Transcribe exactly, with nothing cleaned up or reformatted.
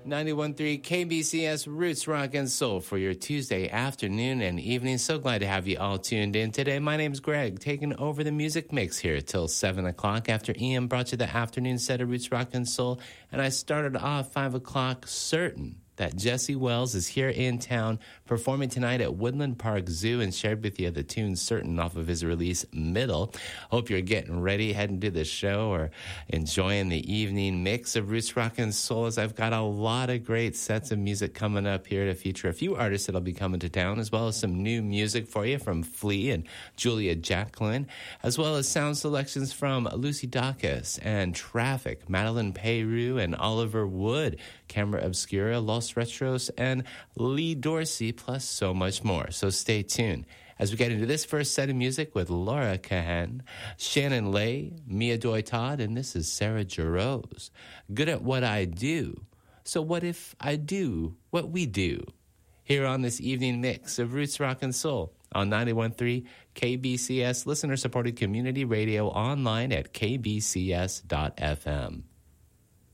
ninety-one point three K B C S Roots Rock and Soul for your Tuesday afternoon and evening. So glad to have you all tuned in today. My name's Greg, taking over the music mix here till seven o'clock after Ian brought you the afternoon set of Roots Rock and Soul. And I started off five o'clock certain that Jesse Wells is here in town performing tonight at Woodland Park Zoo and shared with you the tune Certain off of his release Middle. Hope you're getting ready, heading to the show or enjoying the evening mix of Roots Rock and Soul, as I've got a lot of great sets of music coming up here to feature a few artists that'll be coming to town, as well as some new music for you from Flea and Julia Jacqueline, as well as sound selections from Lucy Dacus and Traffic, Madeline Peru and Oliver Wood, Camera Obscura, Los Retros, and Lee Dorsey, plus so much more. So stay tuned as we get into this first set of music with Laura Cahen, Shannon Lay, Mia Doi Todd, and this is Sarah Jarosz. Good at what I do. So what if I do what we do? Here on this evening mix of Roots Rock and Soul on ninety-one point three K B C S, listener-supported community radio online at k b c s dot f m.